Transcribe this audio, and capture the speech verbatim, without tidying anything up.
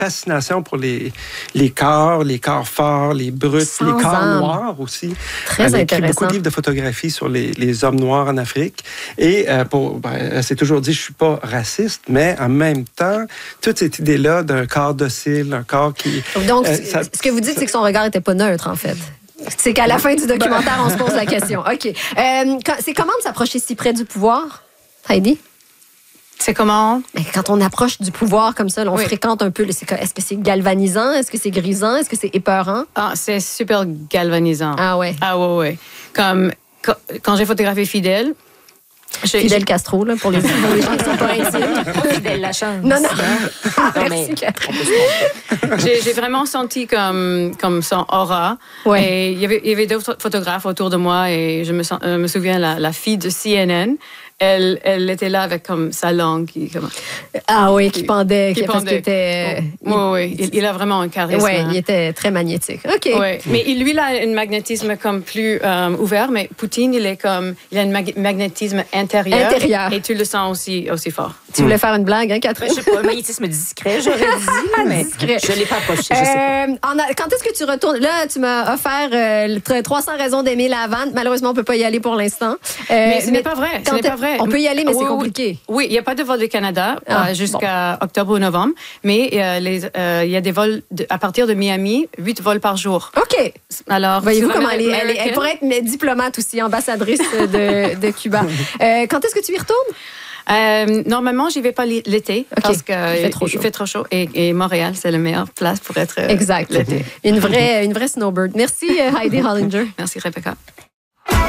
fascination pour les, les corps, les corps forts, les bruts, Sans les corps âme. noirs aussi. Très Elle a écrit intéressant. beaucoup de livres de photographie sur les, les hommes noirs en Afrique. Et euh, pour, ben, elle s'est toujours dit, je suis pas raciste, mais en même temps, toute cette idée-là d'un corps docile, un corps qui... Donc, euh, ce ça- ce que vous dites, c'est que son regard n'était pas neutre, en fait. C'est qu'à la fin du documentaire, on se pose la question. OK. Euh, quand- c'est comment de s'approcher si près du pouvoir, Heidi? C'est comment? Mais quand on approche du pouvoir comme ça, là, on Oui. fréquente un peu. Là, c'est quoi? Est-ce que c'est galvanisant? Est-ce que c'est grisant? Est-ce que c'est épeurant? Ah, c'est super galvanisant. Ah ouais. Ah ouais, ouais. Comme quand, quand j'ai photographié Fidel, j'ai- Fidel Castro, là, pour les, pour les gens qui sont pas intimes. Pas Fidèle Lachance. Non, non. Non, mais Merci, Catherine. on peut se comprendre. j'ai j'ai vraiment senti comme, comme son aura. Ouais. Et il y avait, il y avait d'autres photographes autour de moi et je me, sens- euh, me souviens, la, la fille de C N N, elle, elle était là avec comme sa langue qui, comme, Ah oui, qui pendait. qui Parce qu'il pendait. était... Oui, oui. Il, il a vraiment un charisme. Oui, il était très magnétique. OK. Ouais. Mais il- lui, il a un magnétisme comme plus euh, ouvert, mais Poutine, il est comme, il a un mag- magnétisme intérieur. Intérieur. Et tu le sens aussi, aussi fort. Tu voulais faire une blague, hein, Catherine? Je sais pas, un magnétisme discret, j'aurais dit, mais Discret. je ne l'ai pas approché, je sais pas. Euh, en a- quand est-ce que tu retournes? Là, tu m'as offert euh, le tr- trois cents raisons d'aimer la vanne. Malheureusement, on ne peut pas y aller pour l'instant. Euh, Mais ce n'est pas vrai. Ce quand n'est pas est- vrai. On peut y aller, mais Oui, c'est oui. compliqué. Oui, il n'y a pas de vol du Canada Ah, euh, jusqu'à octobre ou novembre, mais euh, les, euh, il y a des vols de- à partir de Miami, huit vols par jour. OK. Alors, Voyez-vous sur comment elle est, elle, est- American, elle pourrait être mais diplomate aussi, ambassadrice de, de Cuba. Euh, quand est-ce que tu y retournes? Euh, normalement, j'y vais pas l'hi- l'été OK. parce qu'il Il fait trop chaud. fait trop chaud et, et Montréal, c'est la meilleure place pour être euh, Exact. l'été. Une vraie, une vraie snowbird. Merci, euh, Heidi Hollinger. Merci, Rebecca.